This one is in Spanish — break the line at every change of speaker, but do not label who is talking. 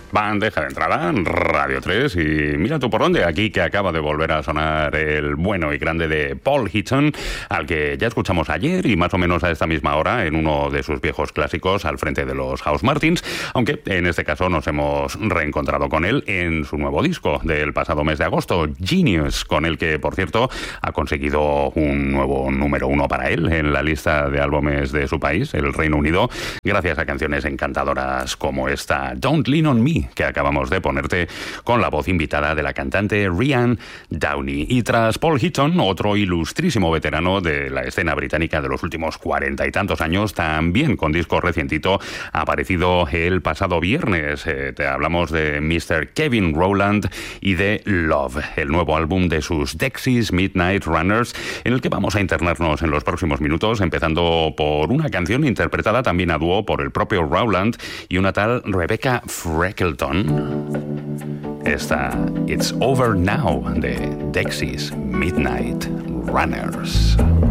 Bandeja de entrada, Radio 3, y mira tú por dónde, aquí que acaba de volver a sonar el bueno y grande de Paul Hitchon, al que ya escuchamos ayer y más o menos a esta misma hora en uno de sus viejos clásicos al frente de los House Martins, aunque en este caso nos hemos reencontrado con él en su nuevo disco del pasado mes de agosto, Genius, con el que, por cierto, ha conseguido un nuevo número 1 para él en la lista de álbumes de su país, el Reino Unido, gracias a canciones encantadoras como esta, Don't Lean on Me, que acabamos de ponerte con la voz invitada de la cantante Rihanna Downey. Y tras Paul Hitchon, otro ilustrísimo veterano de la escena británica de los últimos 40 y tantos años, también con disco recientito, ha aparecido el pasado viernes. Te hablamos de Mr. Kevin Rowland y de Love, el nuevo álbum de sus Dexys Midnight Runners, en el que vamos a internarnos en los próximos minutos, empezando por una canción interpretada también a dúo por el propio Rowland y una tal Rebecca Freckleton. Esta It's Over Now de Dexys Midnight Runners.